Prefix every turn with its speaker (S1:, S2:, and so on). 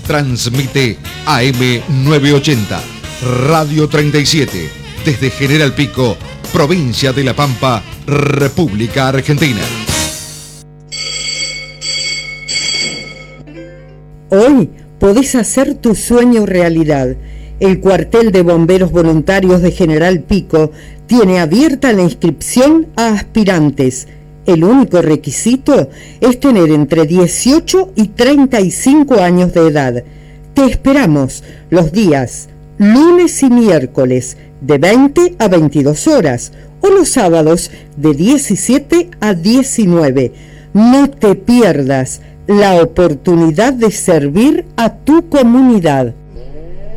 S1: Transmite AM 980, Radio 37, desde General Pico, provincia de La Pampa, República Argentina.
S2: Hoy podés hacer tu sueño realidad. El cuartel de bomberos voluntarios de General Pico tiene abierta la inscripción a aspirantes. El único requisito es tener entre 18 y 35 años de edad. Te esperamos los días lunes y miércoles de 20 a 22 horas o los sábados de 17 a 19. No te pierdas la oportunidad de servir a tu comunidad.